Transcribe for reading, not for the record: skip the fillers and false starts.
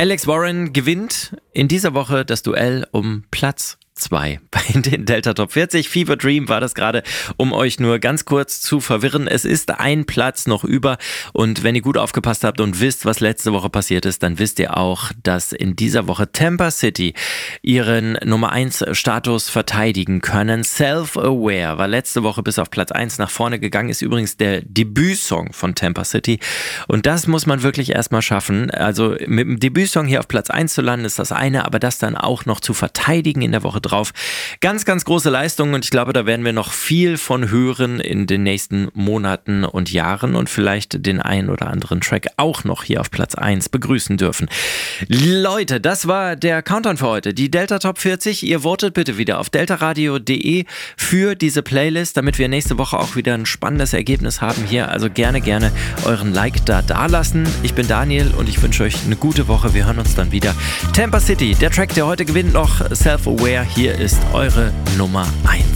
Alex Warren gewinnt in dieser Woche das Duell um Platz 2 bei den Delta Top 40. Fever Dream war das gerade, um euch nur ganz kurz zu verwirren. Es ist ein Platz noch über und wenn ihr gut aufgepasst habt und wisst, was letzte Woche passiert ist, dann wisst ihr auch, dass in dieser Woche Tampa City ihren Nummer 1 Status verteidigen können. Self-Aware war letzte Woche bis auf Platz 1 nach vorne gegangen, ist übrigens der Debütsong von Tampa City und das muss man wirklich erstmal schaffen. Also mit dem Debütsong hier auf Platz 1 zu landen ist das eine, aber das dann auch noch zu verteidigen in der Woche drauf. Ganz, ganz große Leistung und ich glaube, da werden wir noch viel von hören in den nächsten Monaten und Jahren und vielleicht den einen oder anderen Track auch noch hier auf Platz 1 begrüßen dürfen. Leute, das war der Countdown für heute. Die Delta Top 40. Ihr votet bitte wieder auf deltaradio.de für diese Playlist, damit wir nächste Woche auch wieder ein spannendes Ergebnis haben hier. Also gerne euren Like da lassen. Ich bin Daniel und ich wünsche euch eine gute Woche. Wir hören uns dann wieder. Tampa City, der Track, der heute gewinnt, noch Self-Aware. Hier ist eure Nummer 1.